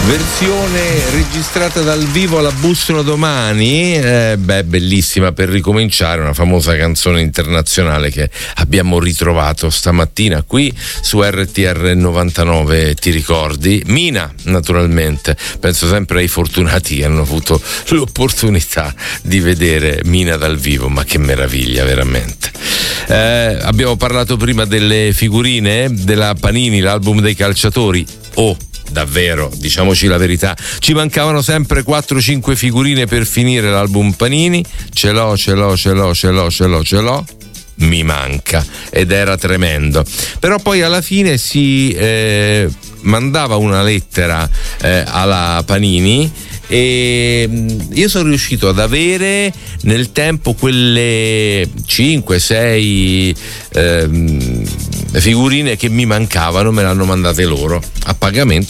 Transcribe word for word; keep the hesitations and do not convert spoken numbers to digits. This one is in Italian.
Versione registrata dal vivo alla Bussono domani, eh, beh, bellissima per ricominciare, una famosa canzone internazionale che abbiamo ritrovato stamattina qui su R T R novantanove, ti ricordi? Mina, naturalmente, penso sempre ai fortunati che hanno avuto l'opportunità di vedere Mina dal vivo, ma che meraviglia veramente. Eh, abbiamo parlato prima delle figurine della Panini, l'album dei calciatori. Oh, davvero, diciamoci la verità, ci mancavano sempre quattro cinque figurine per finire l'album Panini. Ce l'ho, ce l'ho, ce l'ho, ce l'ho, ce l'ho, ce l'ho. Mi manca, ed era tremendo. Però poi alla fine si eh, mandava una lettera eh, alla Panini e io sono riuscito ad avere nel tempo quelle cinque sei eh, figurine che mi mancavano, me le hanno mandate loro a pagamento